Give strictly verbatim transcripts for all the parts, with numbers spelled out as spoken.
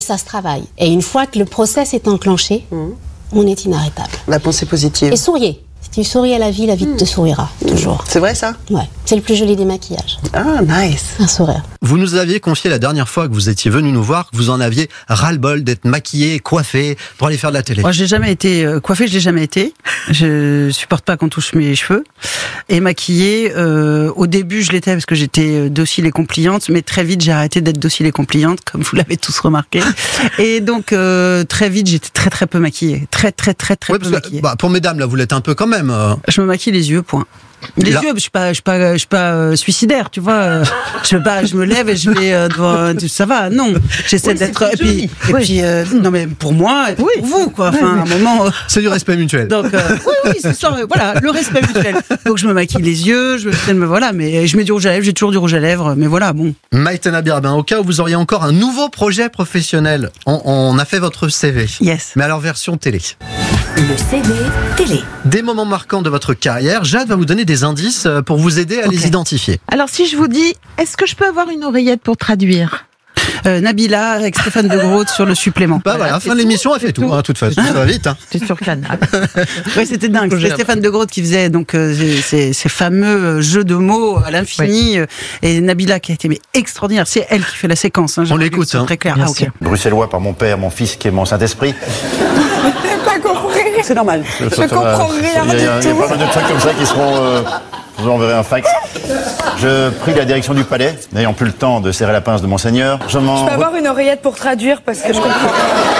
Ça se travaille. Et une fois que le process est enclenché, mmh. on est inarrêtable. La pensée positive. Et souriez. Si tu souris à la vie, la vie mmh. te sourira, toujours. C'est vrai ça ? Ouais. C'est le plus joli des maquillages. Ah, nice. Un sourire. Vous nous aviez confié la dernière fois que vous étiez venu nous voir que vous en aviez ras-le-bol d'être maquillé, coiffé pour aller faire de la télé. Moi, j'ai jamais été euh, coiffée, je l'ai jamais été. Je supporte pas qu'on touche mes cheveux. Et maquillée, euh, au début, je l'étais parce que j'étais docile et compliante, mais très vite, j'ai arrêté d'être docile et compliante, comme vous l'avez tous remarqué. Et donc, euh, très vite, j'étais très très peu maquillée. Très très très très ouais, peu parce que, maquillée. Bah, pour mesdames, là, vous l'êtes un peu quand même. Euh... Je me maquille les yeux, point. Les Là. yeux, je suis pas, je suis pas, je suis pas euh, suicidaire, tu vois. Je veux pas, je me lève et je vais euh, devant, ça va, non. J'essaie oui, d'être. Et puis, et oui. puis euh, non mais pour moi, et oui. pour vous, quoi. Enfin, à un moment. Euh... C'est du respect mutuel. Donc, euh, oui, oui, c'est ça. Voilà, le respect mutuel. Donc je me maquille les yeux, je me, voilà, mais je mets du rouge à lèvres, j'ai toujours du rouge à lèvres, mais voilà, bon. Maïtena Birabin, au cas où vous auriez encore un nouveau projet professionnel, on, on a fait votre C V. Yes. Mais alors version télé. Le C V télé. Des moments marquants de votre carrière. Jade va vous donner des indices pour vous aider à okay. les identifier. Alors si je vous dis, est-ce que je peux avoir une oreillette pour traduire ? Euh, Nabila avec Stéphane De Groot sur le supplément. Bah voilà, voilà fin de l'émission, elle fait tout, tout. Hein, toute façon, ça va vite. Hein. C'était sur Canal. Oui, c'était dingue. C'était Stéphane De Groot qui faisait donc euh, ces, ces fameux jeux de mots à l'infini, oui. Et Nabila qui a été mais extraordinaire. C'est elle qui fait la séquence. Hein, on l'écoute. Hein. Très clair. Ah, okay. Bruxellois par mon père, mon fils qui est mon Saint-Esprit. Je n'ai pas compris. C'est normal. Je, je comprends rien du tout. Il y a, il y a pas mal de trucs comme ça qui seront. Euh, je vous enverrai un fax. Je pris la direction du palais, n'ayant plus le temps de serrer la pince de monseigneur. Je, je peux avoir une oreillette pour traduire parce que je comprends.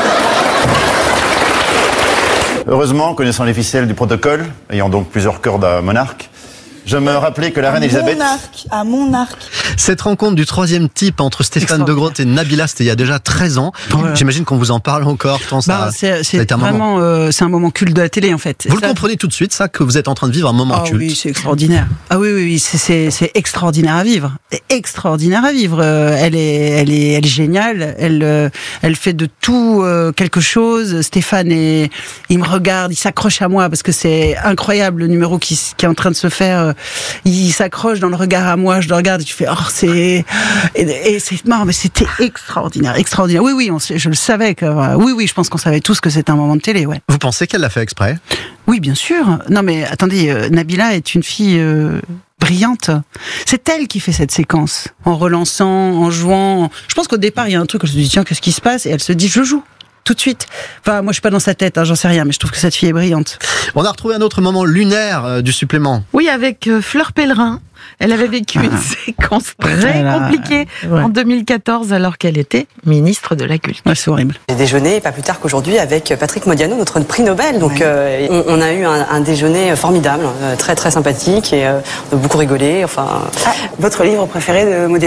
Heureusement, connaissant les ficelles du protocole, ayant donc plusieurs cordes à monarque, je me rappelais que la reine Elisabeth... Mon arc, à mon arc. Cette rencontre du troisième type entre Stéphane De Groot et Nabila, c'était il y a déjà treize ans. Voilà. J'imagine qu'on vous en parle encore. Tant ça, bah, c'est, c'est ça a été un vraiment, moment. Euh, c'est un moment culte de la télé en fait. Vous ça... le comprenez tout de suite, ça, que vous êtes en train de vivre un moment oh, culte. Oui, c'est extraordinaire. Ah oui, oui, oui, c'est, c'est, c'est extraordinaire à vivre. C'est extraordinaire à vivre. Euh, elle est, elle est, elle est géniale. Elle, euh, elle fait de tout euh, quelque chose. Stéphane est, il me regarde, il s'accroche à moi parce que c'est incroyable le numéro qui, qui est en train de se faire. Il s'accroche dans le regard à moi, je le regarde et tu fais oh c'est et, et c'est marrant mais c'était extraordinaire, extraordinaire. Oui oui, on sait, je le savais que oui oui, je pense qu'on savait tous que c'était un moment de télé, ouais. Vous pensez qu'elle l'a fait exprès ? Oui, bien sûr. Non mais attendez, euh, Nabila est une fille euh, brillante. C'est elle qui fait cette séquence en relançant, en jouant. Je pense qu'au départ, il y a un truc où je me dis tiens, qu'est-ce qui se passe ? Et elle se dit je joue. Tout de suite. Enfin, moi, je suis pas dans sa tête, hein, j'en sais rien, mais je trouve que cette fille est brillante. On a retrouvé un autre moment lunaire euh, du supplément. Oui, avec euh, Fleur Pellerin. Elle avait vécu ah. une séquence très a... compliquée ouais. en deux mille quatorze, alors qu'elle était ministre de la Culture. Ouais, c'est horrible. J'ai déjeuné, pas plus tard qu'aujourd'hui, avec Patrick Modiano, notre prix Nobel. Donc, ouais. euh, on, on a eu un, un déjeuner formidable, euh, très très sympathique, et euh, on a beaucoup rigolé. Enfin, ah, votre livre préféré de Modiano ?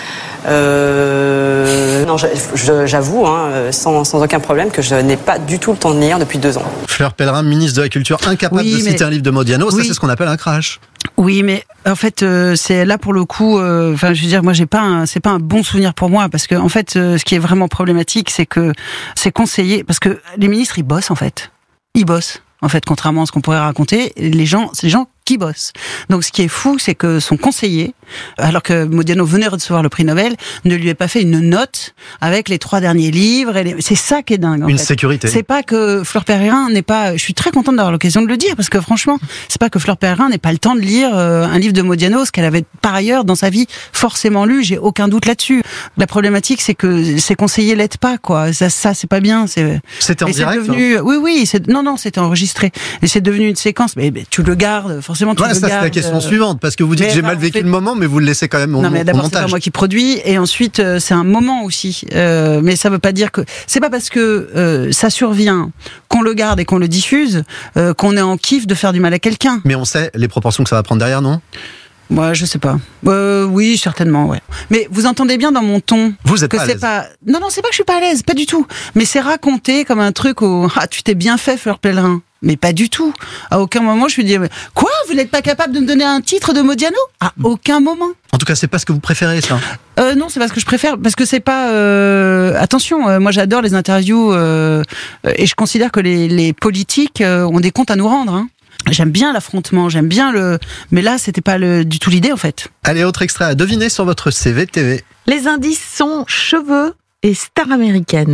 Euh, non, je, je, j'avoue, hein, sans, sans aucun problème, que je n'ai pas du tout le temps de lire depuis deux ans. Fleur Pellerin, ministre de la Culture, incapable oui, de citer un livre de Modiano, oui. Ça c'est ce qu'on appelle un crash. Oui, mais en fait, euh, c'est là pour le coup. Enfin, euh, je veux dire, moi, j'ai pas, un, c'est pas un bon souvenir pour moi parce que en fait, euh, ce qui est vraiment problématique, c'est que c'est conseillé parce que les ministres, ils bossent en fait, ils bossent. En fait, contrairement à ce qu'on pourrait raconter, les gens, c'est les gens qui bossent. Donc, ce qui est fou, c'est que son conseiller, alors que Modiano venait recevoir le prix Nobel, ne lui ait pas fait une note avec les trois derniers livres. Et les... C'est ça qui est dingue. En une fait. sécurité. C'est pas que Fleur Pellerin n'est pas. Je suis très contente d'avoir l'occasion de le dire parce que franchement, c'est pas que Fleur Pellerin n'ait pas le temps de lire euh, un livre de Modiano, ce qu'elle avait par ailleurs dans sa vie forcément lu. J'ai aucun doute là-dessus. La problématique, c'est que ses conseillers l'aident pas, quoi. Ça, ça, c'est pas bien. C'est. C'était en et direct. C'est devenu... Oui, oui. C'est... Non, non, c'était enregistré. Et c'est devenu une séquence. Mais, mais tu le gardes. Forcément, tu voilà, le ça, gardes. C'est la question suivante, parce que vous dites mais j'ai bah, mal vécu fait... le moment, mais vous le laissez quand même au, non, mais d'abord, au montage. C'est pas moi qui produis, et ensuite euh, c'est un moment aussi. Euh, mais ça veut pas dire que c'est pas parce que euh, ça survient qu'on le garde et qu'on le diffuse euh, qu'on est en kiff de faire du mal à quelqu'un. Mais on sait les proportions que ça va prendre derrière, non ? Moi, je sais pas. Euh, oui, certainement, ouais. Mais vous entendez bien dans mon ton vous êtes que pas à c'est l'aise. pas. Non, non, c'est pas que je suis pas à l'aise, pas du tout. Mais c'est raconté comme un truc où ah, tu t'es bien fait, Fleur Pellerin. Mais pas du tout. À aucun moment, je me dis quoi ? Vous n'êtes pas capable de me donner un titre de Modiano ? À aucun moment. En tout cas, c'est pas ce que vous préférez, ça. Euh, non, c'est pas ce que je préfère, parce que c'est pas. Euh... Attention, euh, moi j'adore les interviews euh... et je considère que les, les politiques euh, ont des comptes à nous rendre. Hein. J'aime bien l'affrontement, j'aime bien le. Mais là, c'était pas le... du tout l'idée, en fait. Allez, autre extrait à deviner sur votre C V T V. Les indices sont cheveux et star américaine.